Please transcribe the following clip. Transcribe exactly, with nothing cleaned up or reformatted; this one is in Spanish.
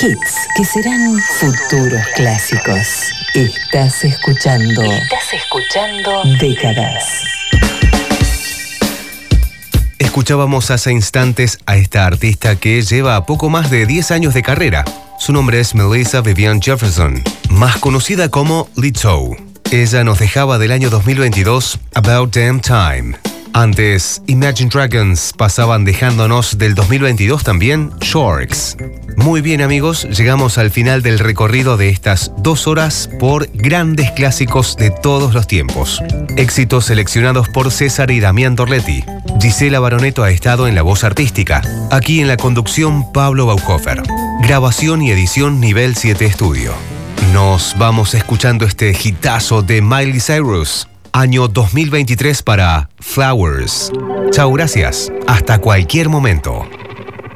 Hits que serán futuros clásicos. Estás escuchando. Estás escuchando Décadas. Escuchábamos hace instantes a esta artista que lleva poco más de diez años de carrera. Su nombre es Melissa Vivian Jefferson, más conocida como Lizzo. Ella nos dejaba del año dos mil veintidós About Damn Time. Antes, Imagine Dragons pasaban dejándonos del dos mil veintidós también Sharks. Muy bien amigos, llegamos al final del recorrido de estas dos horas por grandes clásicos de todos los tiempos. Éxitos seleccionados por César y Damián Dorletti. Gisela Baroneto ha estado en la voz artística. Aquí en la conducción Pablo Bauhofer. Grabación y edición Nivel siete Estudio. Nos vamos escuchando este hitazo de Miley Cyrus. Año dos mil veintitrés para Flowers. Chao, gracias. Hasta cualquier momento.